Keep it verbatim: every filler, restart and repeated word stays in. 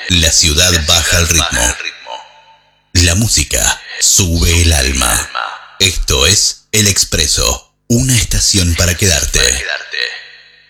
La ciudad baja el ritmo. La música sube el alma. Esto es El Expreso, una estación para quedarte.